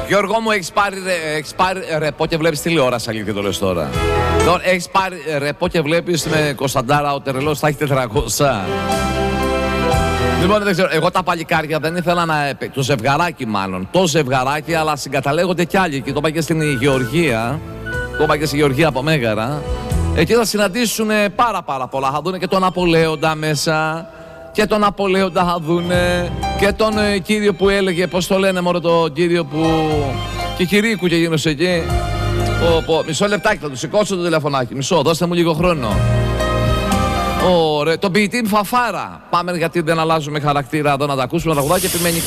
Γιώργο μου, έχεις πάρει ρεπό και βλέπεις τηλεόραση, αλήθεια το λες τώρα. Έχεις πάρει ρεπό και βλέπεις με Κωνσταντάρα ο τρελός θα έχει 400. Λοιπόν, δεν ξέρω, εγώ τα παλικάρια δεν ήθελα να... Το ζευγαράκι μάλλον, το ζευγαράκι, αλλά συγκαταλέγονται κι άλλοι. Και το είπα και στην Γεωργία, το είπα και στη Γεωργία από Μέγαρα. Εκεί θα συναντήσουν πάρα πολλά. Θα δουν και τον Απολέοντα μέσα. Και τον Απολέοντα θα δούνε. Και τον κύριο που έλεγε, πώς το λένε μωρό, τον κύριο που... Και Κυρίκου και γίνος εκεί. Μισό λεπτάκι, θα του σηκώσω το τηλεφωνάκι. Μισό, δώστε μου λίγο χρόνο. Ωραία, τον ποιητή Φαφάρα. Πάμε γιατί δεν αλλάζουμε χαρακτήρα εδώ να τα ακούσουμε. Τραγουδάκι επιμένει.